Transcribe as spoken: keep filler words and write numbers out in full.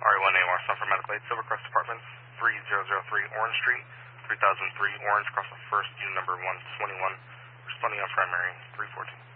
R one A one, Sun for Medical Aid, Silvercrest Apartments, three thousand three Orange Street, three thousand three Orange, across the first, unit number one twenty-one, responding on primary, three fourteen.